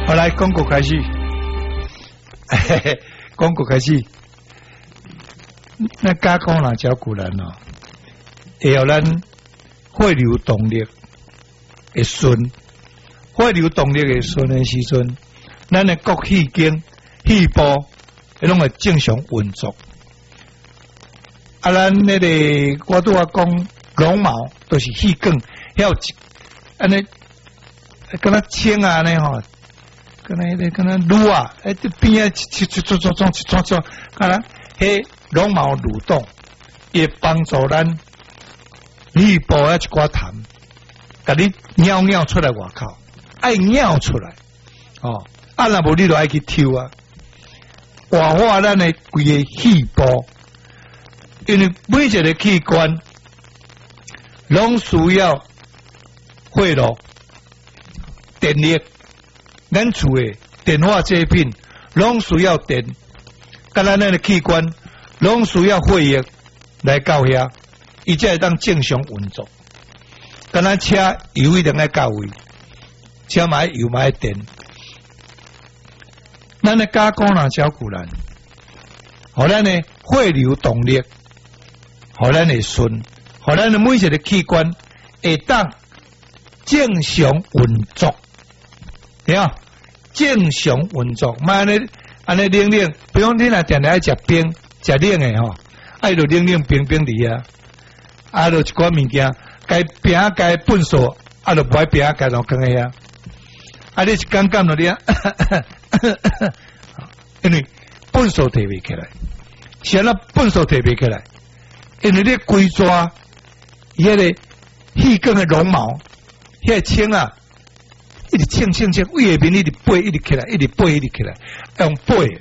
好，来广告开始，广告开始。那加工啦，照顾人哦，会有咱血流动力会顺，血流动力会顺的时阵，咱的各气经、气部拢会正常运作。啊，咱那个我拄啊讲绒毛都是气梗，还有安尼，跟它轻啊呢吼，跟它撸啊，这边啊，啊，嘿，绒毛蠕动，也帮助咱气部啊一寡痰，甲你尿出来外口，爱尿出来哦，啊，若无你就爱去抽啊，活化咱的规个气部。因为每一个器官拢需要血路、电力，咱厝的电化制品拢需要电，甲咱的器官拢需要血液来到遐，伊才会当正常运作。敢若车油一定要到位，车买油买电，咱的加工人照顾人，互咱的血流动力。互咱会顺，互咱的每一个器官会当正常运作，对啊，正常运作。嘛安尼冷，比方你若定定爱食冰、食冷的吼，爱就冷冰伫啊，啊，就一寡物件，该冰该粪扫，啊，就不爱冰该落干个啊，啊，你一干干落啲啊，因为粪扫摕袂起来，先啦粪扫摕袂起来。因为你规抓，迄个气根的绒毛，迄个清啊，一直清，胃下面一直背，一直起来，用背。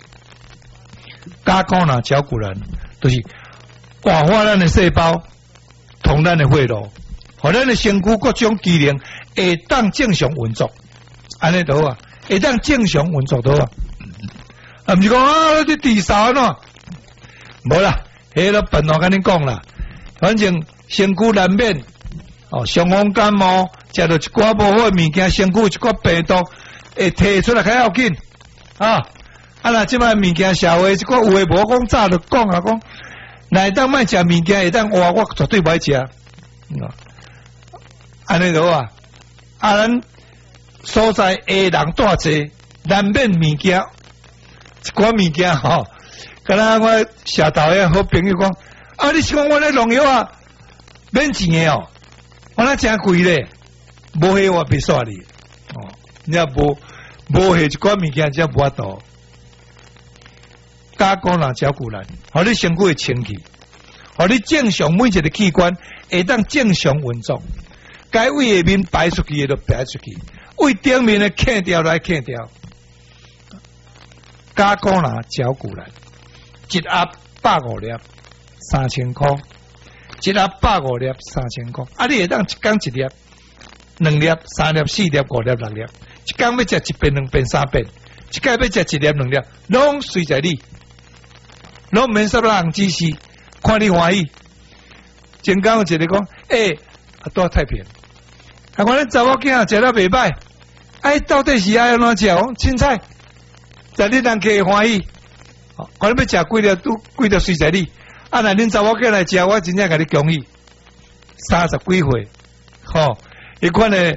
加工啦，照顾人，就是活化咱的细胞，同咱的血路，互咱的身躯各种机能会当正常运作，安尼就好啊，会当正常运作就好啊。啊，毋是讲啊，你第三喏，无啦。迄个本我跟你讲啦，反正身躯难免哦，伤风感冒，食到一寡无好物件，身躯一寡病毒会提出来较要紧啊！啊，若即摆物件社会一寡有诶无讲早就讲啊，讲来当卖食物件，会当话我绝对袂食，安尼就好啊！啊，咱所在下人大济，难免物件一寡物件吼。敢若我社头诶好朋友讲，啊，你是讲我咧农药啊，免钱诶哦，我那真贵咧，无许我别煞你哦，你也无许一寡物件，真无法度。加工人照顾人，互你身躯会清气，互你正常每一个器官会当正常运作，该胃下面排出去诶就排出去，胃顶面诶砍掉来砍掉。加工人照顾人。一盒150粒3000块，一盒150粒3000块。啊，你会当一天一粒、2粒、3粒、4粒、5粒、6粒，一天要食1遍、2遍、3遍，一天要食1粒、2粒，拢随在你，拢免说人指示，看你欢喜。前刚有一个讲，多太平，啊，我恁查某囝食了袂歹，到底是爱安怎食？凊彩，在你人客欢喜。我你要食几粒都几粒随在你，啊！若恁查某囝来食，我真正甲你恭喜，30几岁，吼，迄款诶，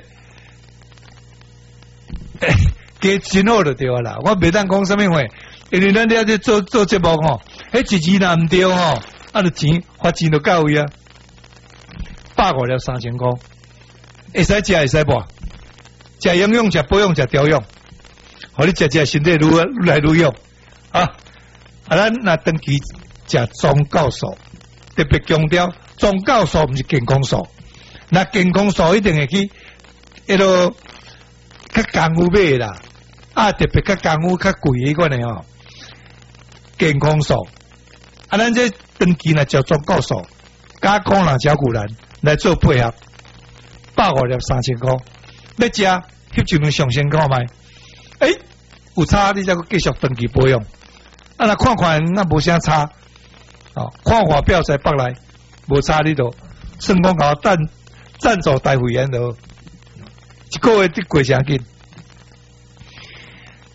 加真好就对啦。我袂当讲啥物话，因为咱咧做节目吼，迄一字若毋对吼，啊，就钱发钱就到位啊，150粒3000块，会使食会使无？食营养、食保养、食调养，互你食身体愈来愈用啊！啊，咱若长期食中酵素，特别强调中酵素毋是健康素，那健康素一定会去迄落较功夫买啦，啊，特别较功夫较贵迄款诶吼，健康素。啊，咱这长期若食中酵素，加工人照顾人来做配合，150粒3000块，要食翕一份上先看卖，有差你再继续长期保养。啊，那看那无啥差，哦，看画表再北来，无差你都算讲搞赞助大会员都，一个月你过诚紧。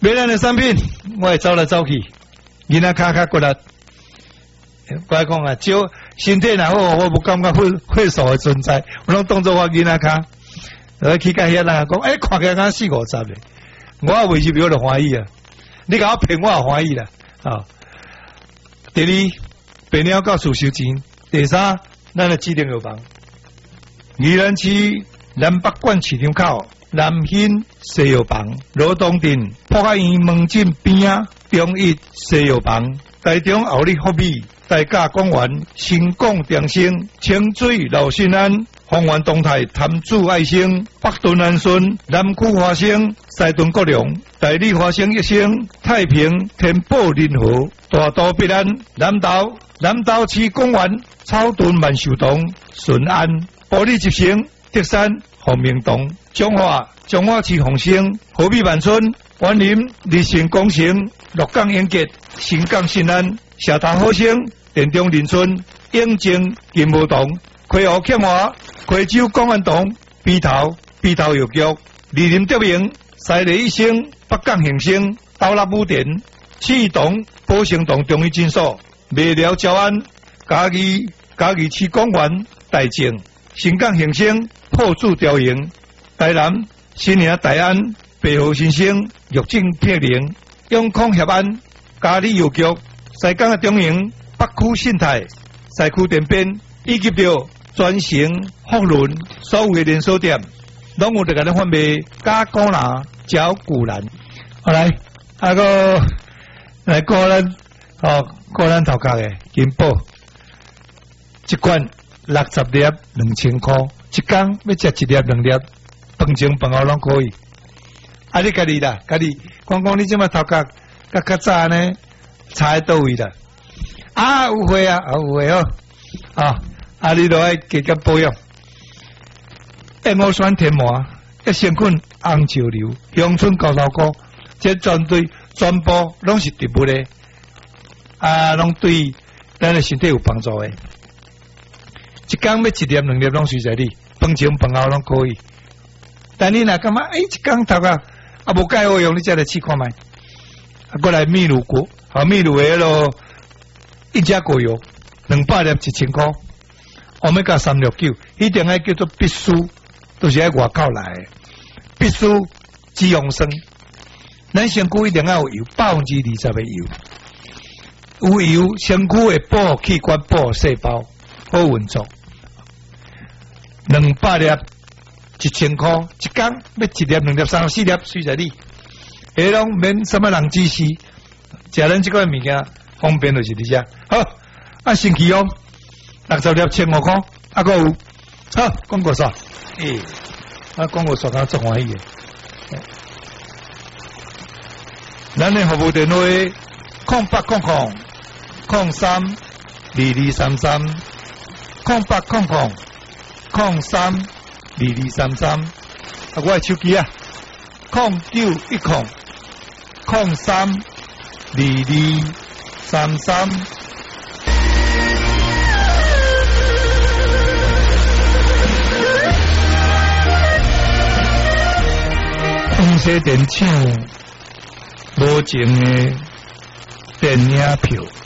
买咱的产品，我会走来走去，囡仔卡骨力。我来讲啊，少身体若好，我无感觉血素的存在，我拢当作我囡仔卡。去甲遐人讲，看起来敢40-50咧，我未入表就欢喜啊！你甲我骗我也欢喜啦，第二，白鸟到处收钱；第三，咱的指定药房。宜兰市南北馆市场口南兴西药房，罗东镇普海院门诊边啊，中一西药房，台中后里福美。大甲公园、新港长生、清水老新安、丰原东泰潭子爱生、北屯安顺、南区花生、西屯国良、大理花生一生、太平天宝林和、大道必安、南投市公园、草屯万寿堂、顺安、保利集成、德山、洪明堂、彰化市洪生、和美万村、园林、日成工程、鹿港永杰、新港新安、社头好生。田中林村、永靖金茂堂、溪湖庆华、溪州公安堂、鼻头药局、二林德明、西丽医生、北港恒生、斗六武田、启东宝兴堂中医诊所、麦寮招安、嘉义市公园、大正、新港恒生、破柱雕营、台南新营大安、北河新生、玉井碧玲、永康协安、嘉义药局、西港中营。北区信泰、西区店边，以及着专程福伦所有的连锁店，拢有在甲咱贩卖假果篮、照古兰。好来，个来过咱过咱头壳的金宝，一罐60粒2000块，一工要食1粒2粒，饭前饭后拢可以。你家己啦，家己讲你即马头壳较早呢，差喺倒位啦？有会啊，有会哦，你都爱加减保养。燕窝酸甜麻，益生菌红石榴，阳春高头菇，这全部拢是植物的，拢对咱的身体有帮助的。一工要1粒2粒拢随在你，饭前饭后拢可以。但你若感觉一工头壳无介好用，你再来试看卖。过来秘鲁果，秘鲁的迄落。一家果油200粒1000块，Omega 369，一定要叫做必须，都是喺外口来的，必须脂肪酸。咱身躯一定要有油，20%的油，有油身躯会保护器官、保护细胞、好运作。200粒1000块，一工要1粒2粒3粒4粒，随在你，下拢免什么人指示，食咱这个物件。方便就是伫遮，好，神奇哦，60粒15块，个有，好，广告煞，广告煞敢足欢喜嘅。咱的服务电话0800 03 2233 0800 03 2233，我的手机啊0910 03 2233。东西电厂无情的电影票。